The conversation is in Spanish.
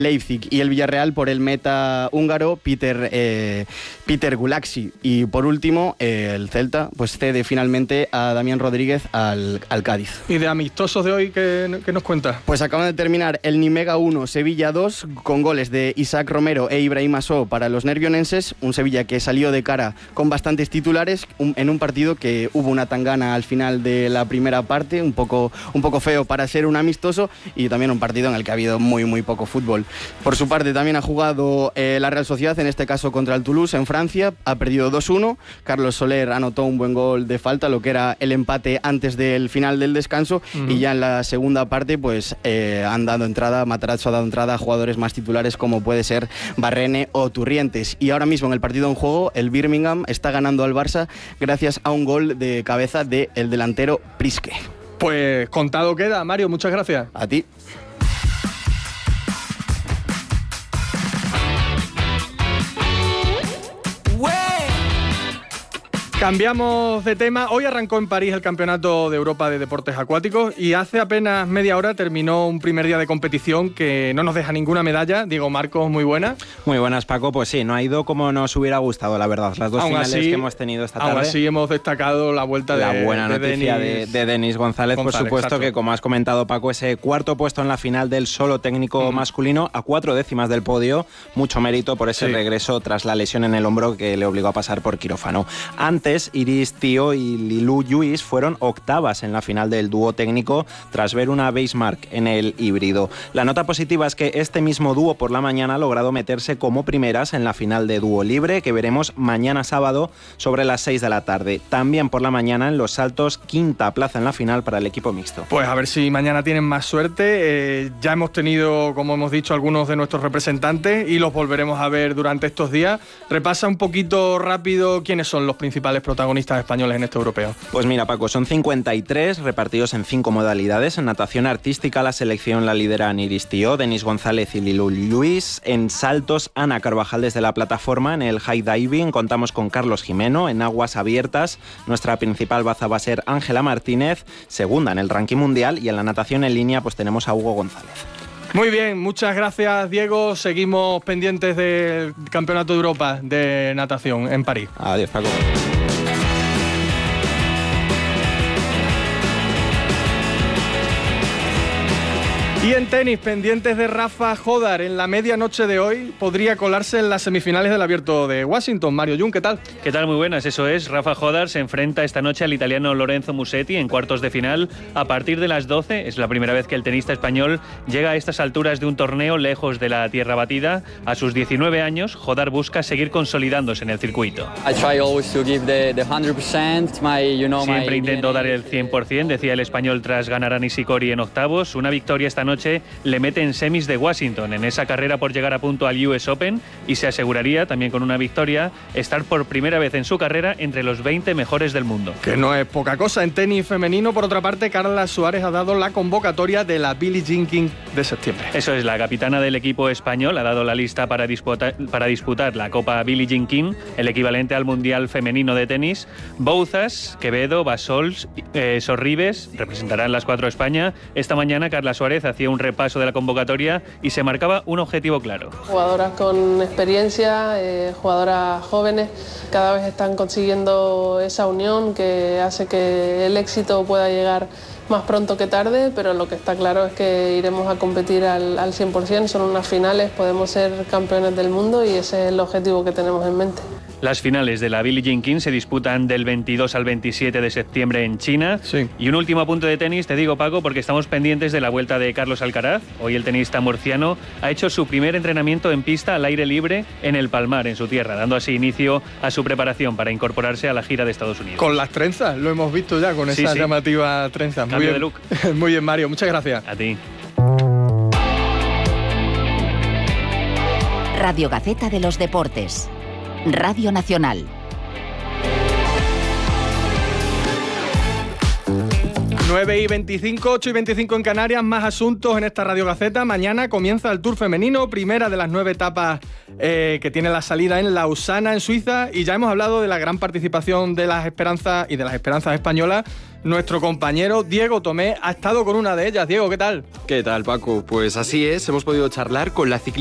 Leipzig y el Villarreal por el meta húngaro Peter Gulaxi. Y por último, el Celta pues cede finalmente a Damián Rodríguez al Cádiz. ¿Y de amistosos de hoy qué nos cuentas? Pues acaban de terminar el Nimega 1, Sevilla 2, con goles de Isaac Romero e Ibrahim Asó para los nervionenses. Un Sevilla que salió de cara con bastantes titulares en un partido que hubo una tangana al final de la primera parte, un poco feo para ser un amistoso, y también un partido en el que ha habido muy poco fútbol. Por su parte también ha jugado la Real Sociedad, en este caso contra el Toulouse en Francia, ha perdido 2-1, Carlos Soler anotó un buen gol de falta, lo que era el empate antes del final del descanso, y ya en la segunda parte pues han dado entrada, Matarazzo ha dado entrada a jugadores más titulares como puede ser Barrene o Turrientes, y ahora mismo en el partido en juego el Birmingham está ganando al Barça gracias a un gol de cabeza del delantero Priske. Pues contado queda, Mario, muchas gracias. A ti. Cambiamos de tema. Hoy arrancó en París el Campeonato de Europa de Deportes Acuáticos y hace apenas media hora terminó un primer día de competición que no nos deja ninguna medalla. Diego Marcos, muy buena. Muy buenas, Paco. Pues sí, no ha ido como nos hubiera gustado, la verdad. Las dos finales que hemos tenido esta tarde. Aún así hemos destacado la vuelta de la buena noticia de Denis González, por supuesto, exacto. Que como has comentado, Paco, ese cuarto puesto en la final del solo técnico masculino a 4 décimas del podio. Mucho mérito por ese regreso tras la lesión en el hombro que le obligó a pasar por quirófano. Antes, Iris Tío y Lilú Lluís fueron octavas en la final del dúo técnico tras ver una basemark en el híbrido. La nota positiva es que este mismo dúo por la mañana ha logrado meterse como primeras en la final de dúo libre que veremos mañana sábado sobre las 6 de la tarde. También por la mañana en los saltos, quinta plaza en la final para el equipo mixto. Pues a ver si mañana tienen más suerte. Ya hemos tenido, como hemos dicho, algunos de nuestros representantes y los volveremos a ver durante estos días. Repasa un poquito rápido quiénes son los principales protagonistas españoles en este europeo. Pues mira, Paco, son 53 repartidos en 5 modalidades. En natación artística la selección la lideran Iris Tío, Denis González y Lilú Lluís. En saltos, Ana Carvajal desde la plataforma. En el high diving contamos con Carlos Jimeno. En aguas abiertas nuestra principal baza va a ser Ángela Martínez, segunda en el ranking mundial. Y en la natación en línea pues tenemos a Hugo González. Muy bien, muchas gracias, Diego. Seguimos pendientes del Campeonato de Europa de natación en París. Adiós, Paco. Y en tenis, pendientes de Rafa Jodar. En la medianoche de hoy podría colarse en las semifinales del Abierto de Washington. Mario Jung, ¿qué tal? ¿Qué tal? Muy buenas, eso es. Rafa Jodar se enfrenta esta noche al italiano Lorenzo Musetti en cuartos de final. A partir de las 12 es la primera vez que el tenista español llega a estas alturas de un torneo lejos de la tierra batida. A sus 19 años, Jodar busca seguir consolidándose en el circuito. Siempre intento dar el 100%, decía el español tras ganar a Nishikori en octavos. Una victoria esta noche le mete en semis de Washington, en esa carrera por llegar a punto al US Open, y se aseguraría, también con una victoria, estar por primera vez en su carrera entre los 20 mejores del mundo. Que no es poca cosa. En tenis femenino, por otra parte, Carla Suárez ha dado la convocatoria de la Billie Jean King de septiembre. Eso es, la capitana del equipo español ha dado la lista para disputar la Copa Billie Jean King, el equivalente al Mundial Femenino de tenis. Bouzas, Quevedo, Basols, Sorribes representarán las 4 a España. Esta mañana Carla Suárez hacía un repaso de la convocatoria y se marcaba un objetivo claro. Jugadoras con experiencia, jugadoras jóvenes, cada vez están consiguiendo esa unión que hace que el éxito pueda llegar más pronto que tarde, pero lo que está claro es que iremos a competir al 100%, son unas finales, podemos ser campeones del mundo y ese es el objetivo que tenemos en mente. Las finales de la Billie Jean King se disputan del 22 al 27 de septiembre en China. Sí. Y un último apunte de tenis, te digo, Paco, porque estamos pendientes de la vuelta de Carlos Alcaraz. Hoy el tenista murciano ha hecho su primer entrenamiento en pista al aire libre en el Palmar, en su tierra, dando así inicio a su preparación para incorporarse a la gira de Estados Unidos. Con las trenzas, lo hemos visto ya, con esa llamativa trenza. Cambio de look. Muy bien, Mario, muchas gracias. A ti. Radio Gaceta de los Deportes. Radio Nacional. 9:25, 8:25 en Canarias, más asuntos en esta Radio Gaceta. Mañana comienza el Tour femenino, primera de las 9 etapas que tiene la salida en Lausana, en Suiza, y ya hemos hablado de la gran participación de las esperanzas y de las esperanzas españolas. nuestro compañero Diego Tomé ha estado con una de ellas. Diego, ¿qué tal? ¿Qué tal, Paco? Pues así es, hemos podido charlar con la ciclista